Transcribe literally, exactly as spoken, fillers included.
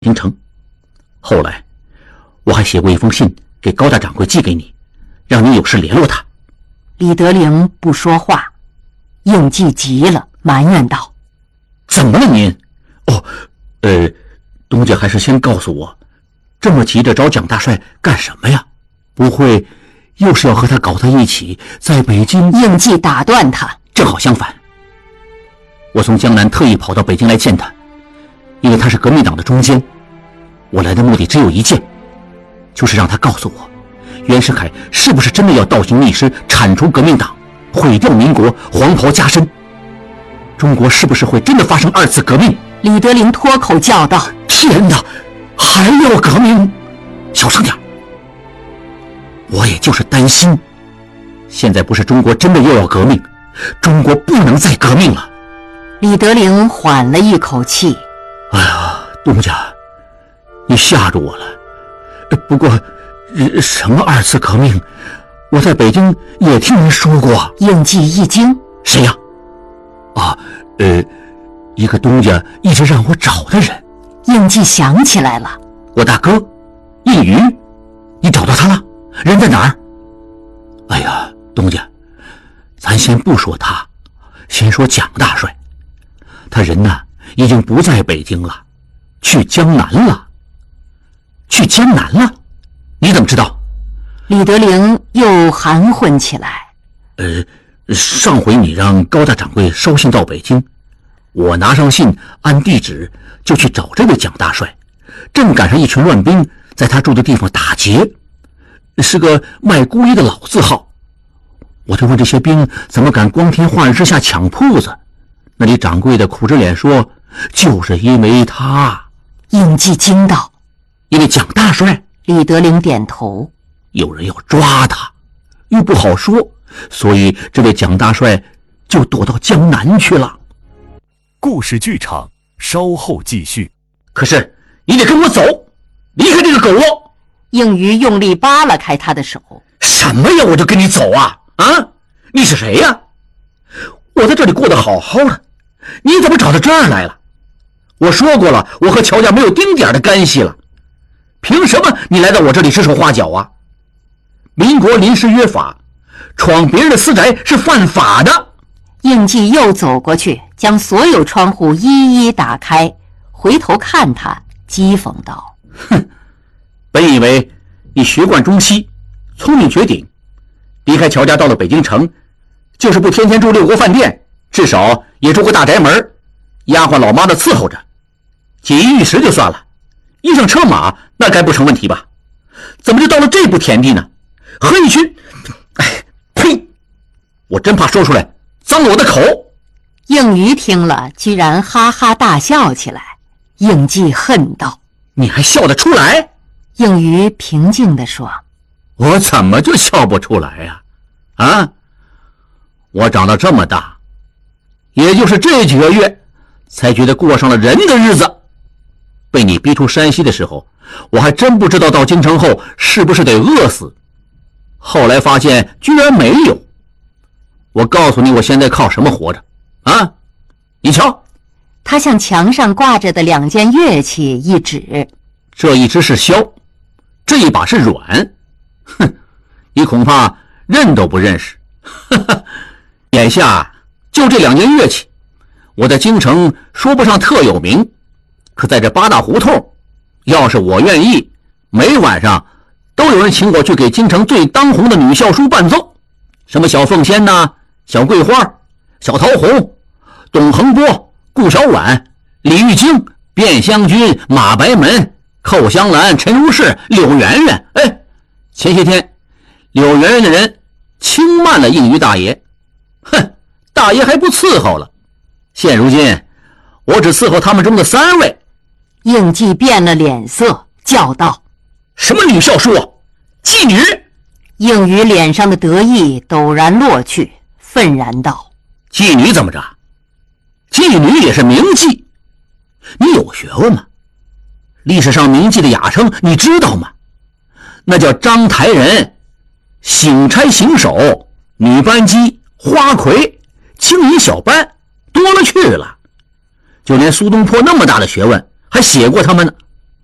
京城。后来我还写过一封信给高大掌柜寄给你，让你有事联络他。 李德龄不说话，应季急了，埋怨道： 怎么了您？哦，呃，东家还是先告诉我，这么急着找蒋大帅干什么呀？不会又是要和他搞在一起，在北京？ 应季打断他： 正好相反，我从江南特意跑到北京来见他，因为他是革命党的中坚。我来的目的只有一件，就是让他告诉我，袁世凯是不是真的要倒行逆施，铲除革命党，毁掉民国，黄袍加身？中国是不是会真的发生二次革命？ 李德龄脱口叫道： 天哪，还要革命？小声点！我也就是担心，现在不是中国真的又要革命，中国不能再革命了。 李德龄缓了一口气： 哎呀，东家，你吓住我了。不过什么二次革命，我在北京也听人说过。 应季一惊： 谁呀？啊，呃，一个东家一直让我找的人。 应季想起来了： 我大哥应余，你找到他了？人在哪儿？哎呀，东家，咱先不说他，先说蒋大帅。他人呢，已经不在北京了，去江南了。去江南了？你怎么知道？ 李德龄又含混起来。 呃，上回你让高大掌柜捎信到北京，我拿上信按地址就去找这位蒋大帅，正赶上一群乱兵在他住的地方打劫，是个卖姑衣的老字号。我就问这些兵怎么敢光天化日之下抢铺子，那里掌柜的苦着脸说，就是因为他。 应季惊道： 因为蒋大帅？ 李德龄点头。 有人要抓他，又不好说，所以这位蒋大帅就躲到江南去了。 故事剧场稍后继续。 可是你得跟我走，离开这个狗窝。 应余用力扒拉开他的手。 什么呀，我就跟你走啊？啊，你是谁呀？我在这里过得好好的，你怎么找到这儿来了？我说过了，我和乔家没有丁点的干系了，凭什么你来到我这里指手画脚啊？民国临时约法，闯别人的私宅是犯法的。 应季又走过去，将所有窗户一一打开，回头看他，讥讽道： 哼，本以为你学贯中西，聪明绝顶，离开乔家到了北京城，就是不天天住六国饭店，至少也住个大宅门，丫鬟老妈的伺候着，锦衣玉食就算了，衣裳车马那该不成问题吧？怎么就到了这步田地呢？和一群……哎，呸！我真怕说出来脏了我的口。 应余听了，居然哈哈大笑起来。应季恨道： 你还笑得出来？ 应余平静地说： 我怎么就笑不出来呀？啊，我长到这么大，也就是这几个月才觉得过上了人的日子。被你逼出山西的时候，我还真不知道到京城后是不是得饿死，后来发现居然没有。我告诉你，我现在靠什么活着啊？你瞧。 他向墙上挂着的两件乐器一指， 这一只是箫，这一把是阮。哼，你恐怕认都不认识。眼下就这两件乐器，我在京城说不上特有名，可在这八大胡同，要是我愿意，每晚上都有人请我去给京城最当红的女校书伴奏，什么小凤仙呐、小桂花、小桃红、董恒波、顾小婉、李玉京、卞香君、马白门、寇香兰、陈如是、柳媛媛。哎，前些天柳媛媛的人轻慢了应余大爷，哼，大爷还不伺候了。现如今我只伺候他们中的三位。 应季变了脸色，叫道： 什么女校书啊，妓女！ 应余脸上的得意陡然落去，愤然道： 妓女怎么着？妓女也是名妓，你有学问吗？历史上名妓的雅称你知道吗？那叫章台人、醒差行首、女班机、花魁、青衣小班，多了去了。就连苏东坡那么大的学问还写过他们呢。